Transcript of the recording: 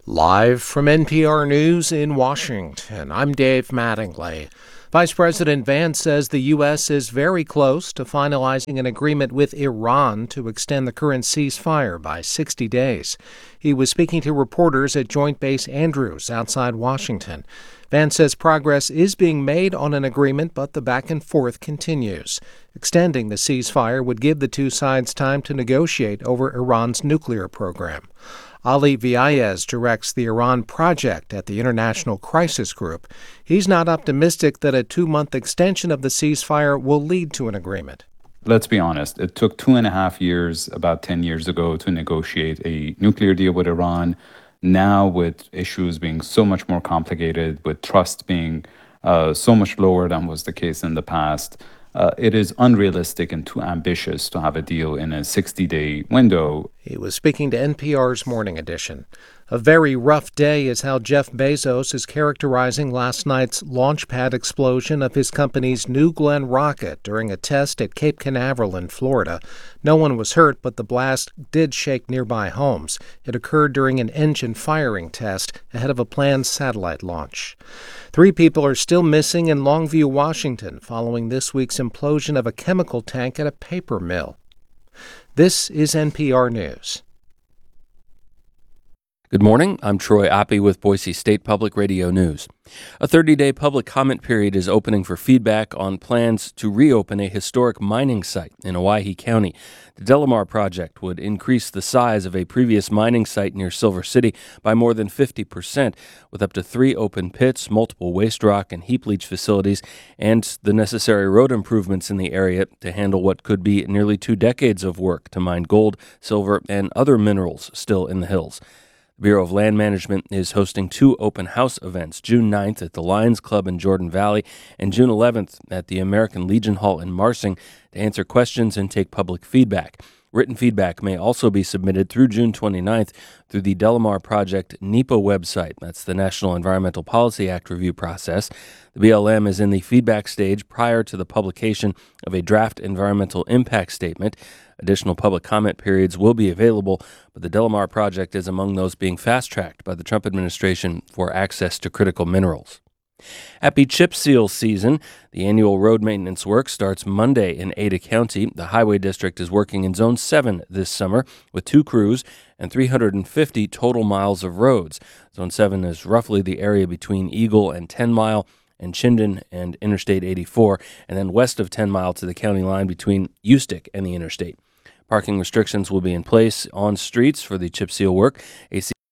Live from NPR News in Washington, I'm Dave Mattingly. Vice President Vance says the U.S. is very close to finalizing an agreement with Iran to extend the current ceasefire by 60 days. He was speaking to reporters at Joint Base Andrews outside Washington. Vance says progress is being made on an agreement, but the back and forth continues. Extending the ceasefire would give the two sides time to negotiate over Iran's nuclear program. Ali Viayez directs the Iran project at the International Crisis Group. He's not optimistic that a 2-month extension of the ceasefire will lead to an agreement. Let's be honest, it took 2.5 years, about 10 years ago, to negotiate a nuclear deal with Iran. Now, with issues being so much more complicated, with trust being so much lower than was the case in the past, it is unrealistic and too ambitious to have a deal in a 60-day window. He was speaking to NPR's Morning Edition. A very rough day is how Jeff Bezos is characterizing last night's launch pad explosion of his company's New Glenn rocket during a test at Cape Canaveral in Florida. No one was hurt, but the blast did shake nearby homes. It occurred during an engine firing test ahead of a planned satellite launch. 3 people are still missing in Longview, Washington, following this week's implosion of a chemical tank at a paper mill. This is NPR News. Good morning. I'm Troy Oppie with Boise State Public Radio News. A 30-day public comment period is opening for feedback on plans to reopen a historic mining site in Owyhee County. The DeLamar project would increase the size of a previous mining site near Silver City by more than 50%, with up to 3 open pits, multiple waste rock and heap leach facilities, and the necessary road improvements in the area to handle what could be nearly 2 decades of work to mine gold, silver, and other minerals still in the hills. The Bureau of Land Management is hosting 2 open house events, June 9th at the Lions Club in Jordan Valley and June 11th at the American Legion Hall in Marsing to answer questions and take public feedback. Written feedback may also be submitted through June 29th through the DeLamar Project NEPA website. That's the National Environmental Policy Act review process. The BLM is in the feedback stage prior to the publication of a draft environmental impact statement. Additional public comment periods will be available, but the DeLamar Project is among those being fast-tracked by the Trump administration for access to critical minerals. Happy chip seal season. The annual road maintenance work starts Monday in Ada County. The Highway District is working in Zone 7 this summer with 2 crews and 350 total miles of roads. Zone 7 is roughly the area between Eagle and 10 Mile and Chinden and Interstate 84, and then west of 10 Mile to the county line between Ustick and the interstate. Parking restrictions will be in place on streets for the chip seal work.